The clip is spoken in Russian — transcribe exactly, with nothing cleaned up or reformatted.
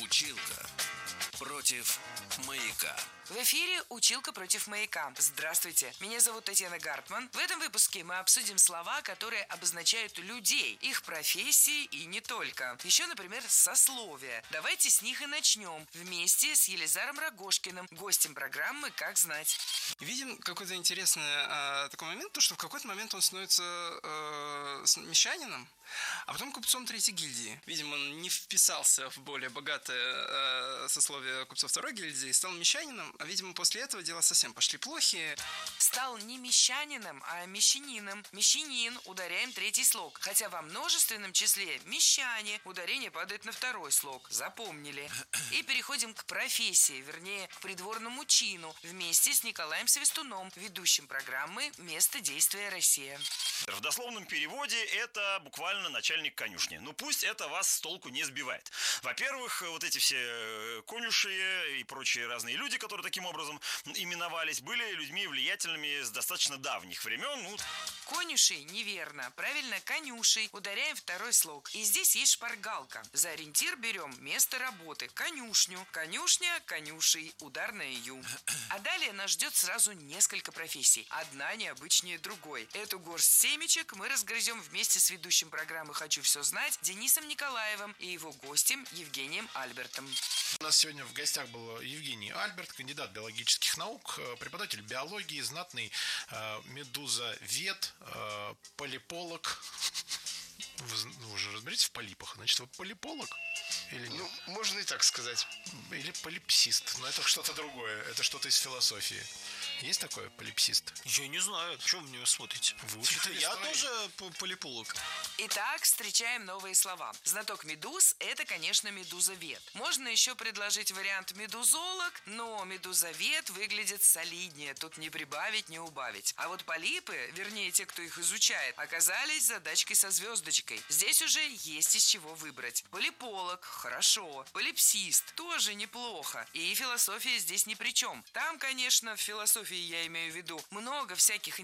Училка против маяка. В эфире «Училка против маяка». Здравствуйте, меня зовут Татьяна Гартман. В этом выпуске мы обсудим слова, которые обозначают людей, их профессии и не только. Еще, например, сословия. Давайте с них и начнем. Вместе с Елизаром Рогожкиным, гостем программы «Как знать». Видим какой-то интересный э, такой момент, то, что в какой-то момент он становится э, мещанином, а потом купцом третьей гильдии. Видимо, он не вписался в более богатое э, сословие купцов второй гильдии, стал мещанином, а, видимо, после этого дела совсем пошли плохи. Стал не мещанином, а мещанином. Мещанин, ударяем третий слог. Хотя во множественном числе мещане, ударение падает на второй слог. Запомнили. И переходим к профессии, вернее, к придворному чину, вместе с Николаем Свистуном, ведущим программы «Место действия Россия». В дословном переводе это буквально начальник конюшни. Ну пусть это вас с толку не сбивает. Во-первых, вот эти все конюши и прочие разные люди, которые таким образом именовались, были людьми влиятельными с достаточно давних времен. Ну... Конюшей неверно. Правильно, конюшей. Ударяем второй слог. И здесь есть шпаргалка. За ориентир берем место работы. Конюшню. Конюшня, конюшей. Ударное ю. А далее нас ждет сразу несколько профессий. Одна необычнее другой. Эту горсть семечек мы разгрызем вместе с ведущим программы «Хочу все знать» Денисом Николаевым и его гостем Евгением Альбертом. У нас сегодня в гостях был Евгений Альберт, кандидат биологических наук, преподаватель биологии, знатный э, медузовед, э, полиполог. Вы, вы уже разберитесь в полипах? Значит, вы полиполог? Или нет? Ну, можно и так сказать. Или полипсист. Но это что-то другое. Это что-то из философии. Есть такое, полипсист? Я не знаю, что вы меня смотрите. Вы учитель Я истории. тоже полиполог. Итак, встречаем новые слова. Знаток медуз – это, конечно, медузовед. Можно еще предложить вариант медузолог, но медузовед выглядит солиднее. Тут не прибавить, не убавить. А вот полипы, вернее, те, кто их изучает, оказались задачкой со звездочкой. Здесь уже есть из чего выбрать. Полиполог – хорошо. Полипсист – тоже неплохо. И философия здесь ни при чем. Там, конечно, в философии, я имею в виду, много всяких